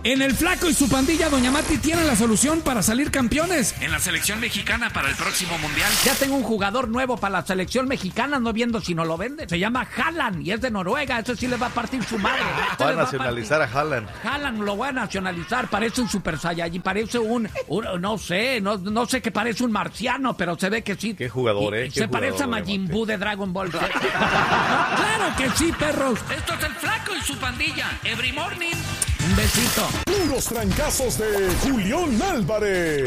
En el Flaco y su pandilla, Doña Mati tiene la solución para salir campeones. En la selección mexicana para el próximo mundial. Ya tengo un jugador nuevo para la selección mexicana, no viendo si no lo venden. Se llama Haaland y es de Noruega, ese sí le va a partir su madre. Va a nacionalizar a Haaland. Haaland lo voy a nacionalizar, parece un Super Saiyajin, parece un no sé que parece un marciano, pero se ve que sí. Qué jugador, Se parece a Majin Buu de Dragon Ball. ¡Claro que sí, perros! Esto es el Flaco y su pandilla. Every morning. Un besito. Puros trancazos de Julián Álvarez.